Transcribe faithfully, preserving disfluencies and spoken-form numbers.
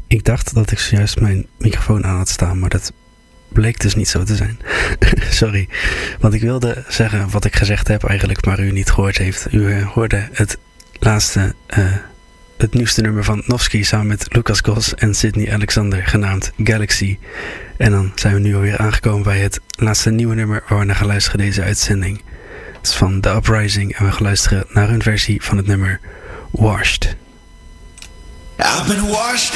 Ik dacht dat ik zojuist mijn microfoon aan had staan, maar dat bleek dus niet zo te zijn. Sorry, want ik wilde zeggen wat ik gezegd heb eigenlijk, maar u niet gehoord heeft. U uh, hoorde het laatste, uh, het nieuwste nummer van Novski samen met Lucas Goss en Sydney Alexander, genaamd Galaxy. En dan zijn we nu alweer aangekomen bij het laatste nieuwe nummer waar we naar gaan luisteren deze uitzending. Het is van The Uprising en we gaan luisteren naar hun versie van het nummer Washed. I've been washed